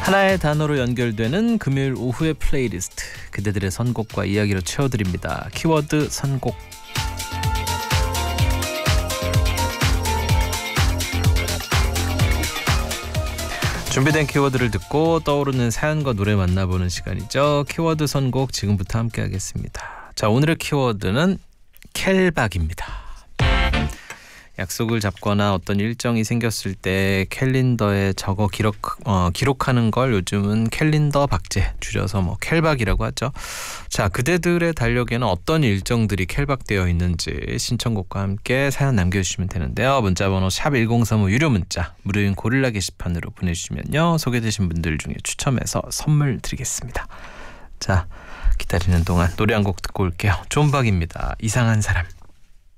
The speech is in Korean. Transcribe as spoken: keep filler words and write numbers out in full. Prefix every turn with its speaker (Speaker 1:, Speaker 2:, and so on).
Speaker 1: 하나의 단어로 연결되는 금요일 오후의 플레이리스트, 그대들의 선곡과 이야기로 채워드립니다. 키워드 선곡. 준비된 키워드를 듣고 떠오르는 사연과 노래 만나보는 시간이죠. 키워드 선곡 지금부터 함께 하겠습니다. 자, 오늘의 키워드는 캘박입니다. 약속을 잡거나 어떤 일정이 생겼을 때 캘린더에 적어 기록, 어, 기록하는 걸 요즘은 캘린더 박제, 줄여서 뭐 캘박이라고 하죠. 자, 그대들의 달력에는 어떤 일정들이 캘박되어 있는지 신청곡과 함께 사연 남겨주시면 되는데요. 문자번호 샵 일공삼오 유료 문자, 무료인 고릴라 게시판으로 보내주시면요, 소개되신 분들 중에 추첨해서 선물 드리겠습니다. 자, 기다리는 동안 노래 한 곡 듣고 올게요. 존박입니다. 이상한 사람.